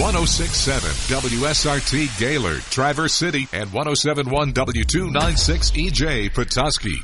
106.7 WSRT Gaylord, Traverse City, and 107.1 W296 EJ Petoskey.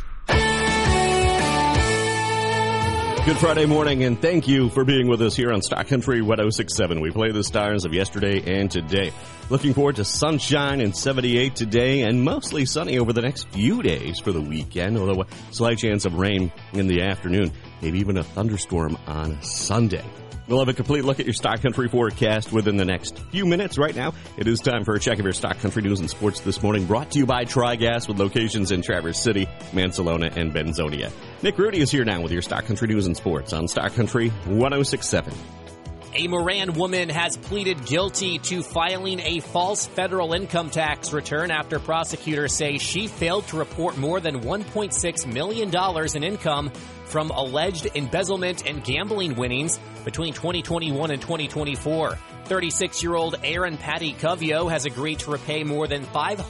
Good Friday morning, and thank you for being with us here on Stock Country 106.7. We play the stars of yesterday and today. Looking forward to sunshine and 78 today, and mostly sunny over the next few days for the weekend, although a slight chance of rain in the afternoon, maybe even a thunderstorm on Sunday. We'll have a complete look at your Stock Country forecast within the next few minutes. Right now, it is time for a check of your Stock Country news and sports this morning, brought to you by Tri-Gas with locations in Traverse City, Mansalona, and Benzonia. Nick Rudy is here now with your Stock Country news and sports on Stock Country 106.7. A Moran woman has pleaded guilty to filing a false federal income tax return after prosecutors say she failed to report more than $1.6 million in income from alleged embezzlement and gambling winnings between 2021 and 2024. 36-year-old Erin Patty Covio has agreed to repay more than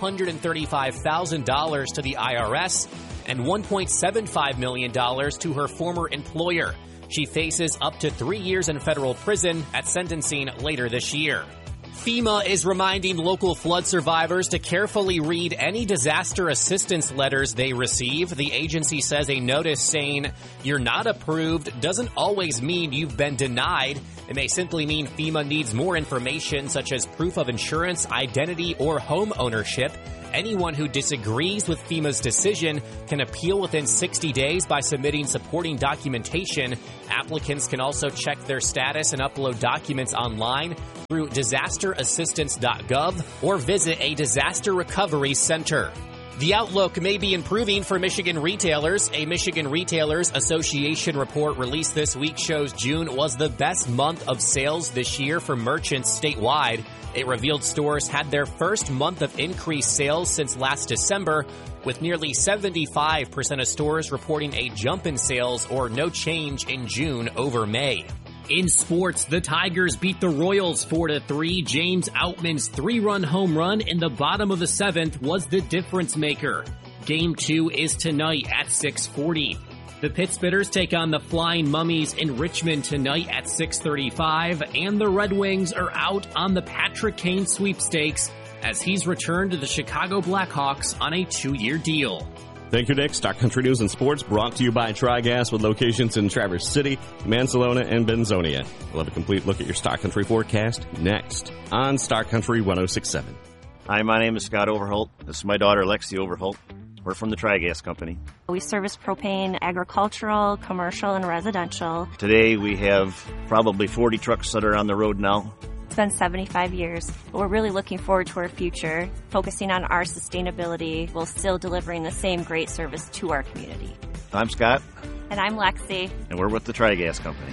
$535,000 to the IRS and $1.75 million to her former employer. She faces up to 3 years in federal prison at sentencing later this year. FEMA is reminding local flood survivors to carefully read any disaster assistance letters they receive. The agency says a notice saying you're not approved doesn't always mean you've been denied. It may simply mean FEMA needs more information, such as proof of insurance, identity, or home ownership. Anyone who disagrees with FEMA's decision can appeal within 60 days by submitting supporting documentation. Applicants can also check their status and upload documents online through disasterassistance.gov or visit a disaster recovery center. The outlook may be improving for Michigan retailers. A Michigan Retailers Association report released this week shows June was the best month of sales this year for merchants statewide. It revealed stores had their first month of increased sales since last December, with nearly 75% of stores reporting a jump in sales or no change in June over May. In sports, the Tigers beat the Royals 4-3. James Outman's 3-run home run in the bottom of the 7th was the difference maker. Game 2 is tonight at 6:40. The Pittsburghers take on the Flying Mummies in Richmond tonight at 6:35, and the Red Wings are out on the Patrick Kane sweepstakes as he's returned to the Chicago Blackhawks on a 2-year deal. Thank you, Nick. Stock Country News and Sports brought to you by Tri-Gas with locations in Traverse City, Mansalona, and Benzonia. We'll have a complete look at your Stock Country forecast next on Stock Country 106.7. Hi, my name is Scott Overholt. This is my daughter, Lexi Overholt. We're from the Tri-Gas Company. We service propane, agricultural, commercial, and residential. Today we have probably 40 trucks that are on the road now. It's been 75 years. We're really looking forward to our future, focusing on our sustainability while still delivering the same great service to our community. I'm Scott. And I'm Lexi. And we're with the Tri-Gas Company.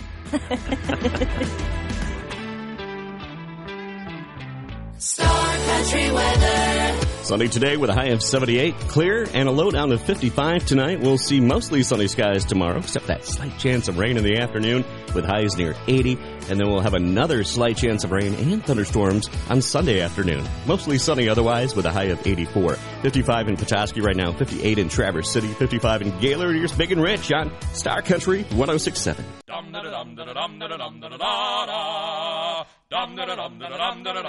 Star Country weather. Sunny today with a high of 78, clear, and a low down of 55 tonight. We'll see mostly sunny skies tomorrow, except that slight chance of rain in the afternoon with highs near 80. And then we'll have another slight chance of rain and thunderstorms on Sunday afternoon. Mostly sunny otherwise with a high of 84. 55 in Petoskey right now, 58 in Traverse City, 55 in Gaylord. Here's Big and Rich on Star Country 106.7.